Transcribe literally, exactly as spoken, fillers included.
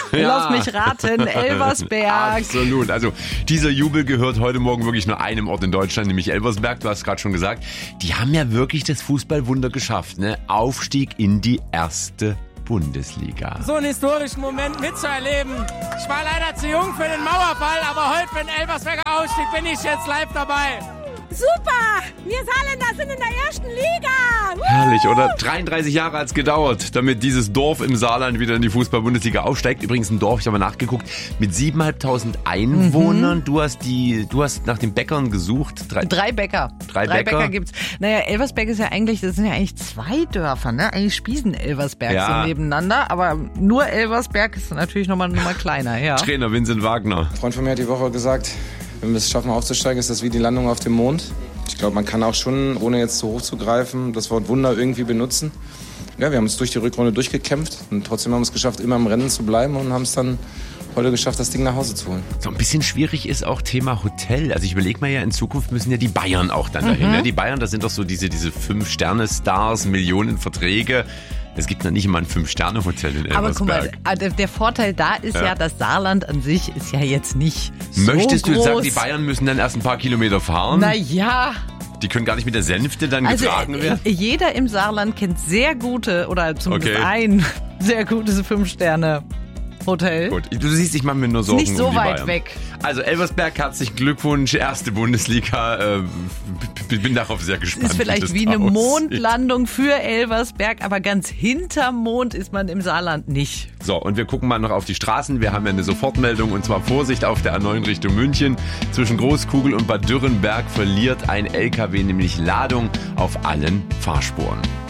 Lass mich raten, Elversberg. Absolut. Also dieser Jubel gehört heute Morgen wirklich nur einem Ort in Deutschland, nämlich Elversberg. Du hast gerade schon gesagt, die haben ja wirklich das Fußballwunder geschafft, ne? Aufstieg in die erste Bundesliga. So einen historischen Moment mitzuerleben. Ich war leider zu jung für den Mauerfall, aber heute für den Elversberger Aufstieg bin ich jetzt live dabei. Super! Wir Saarländer sind in der ersten Liga! Woo! Herrlich, oder? dreiunddreißig Jahre hat es gedauert, damit dieses Dorf im Saarland wieder in die Fußball-Bundesliga aufsteigt. Übrigens ein Dorf, ich habe mal nachgeguckt, mit siebeneinhalbtausend Einwohnern. Mhm. Du hast die, du hast nach den Bäckern gesucht. Drei, Drei Bäcker. Drei, Drei Bäcker. Bäcker gibt's. Naja, Elversberg ist ja eigentlich, das sind ja eigentlich zwei Dörfer, ne? Eigentlich Spießen Elversberg ja. so nebeneinander, aber nur Elversberg ist natürlich nochmal noch mal kleiner, ja. Trainer Vincent Wagner. Ein Freund von mir hat die Woche gesagt, wenn wir es schaffen aufzusteigen, ist das wie die Landung auf dem Mond. Ich glaube, man kann auch schon, ohne jetzt zu hoch zu greifen, das Wort Wunder irgendwie benutzen. Ja, wir haben uns durch die Rückrunde durchgekämpft und trotzdem haben wir es geschafft, immer im Rennen zu bleiben und haben es dann heute geschafft, das Ding nach Hause zu holen. So ein bisschen schwierig ist auch Thema Hotel. Also ich überlege mal ja, in Zukunft müssen ja die Bayern auch dann dahin. Mhm. Ja, die Bayern, das sind doch so diese, diese Fünf-Sterne-Stars, Millionen Verträge. Es gibt noch nicht mal ein Fünf-Sterne-Hotel in Elversberg. Aber guck mal, der Vorteil da ist ja, ja das Saarland an sich ist ja jetzt nicht so Möchtest groß. du jetzt sagen, die Bayern müssen dann erst ein paar Kilometer fahren? Na ja. Die können gar nicht mit der Sänfte dann also getragen werden? Jeder im Saarland kennt sehr gute, oder zumindest okay. ein sehr gutes Fünf-Sterne Hotel. Gut, du siehst, ich mache mir nur Sorgen ist nicht so um die weit Bayern. weg. Also Elversberg, herzlichen Glückwunsch, erste Bundesliga. Äh, bin darauf sehr gespannt. Ist vielleicht wie, wie eine aussieht. Mondlandung für Elversberg, aber ganz hinterm Mond ist man im Saarland nicht. So, und wir gucken mal noch auf die Straßen. Wir haben ja eine Sofortmeldung, und zwar Vorsicht auf der A neun Richtung München. Zwischen Großkugel und Bad Dürrenberg verliert ein L K W nämlich Ladung auf allen Fahrspuren.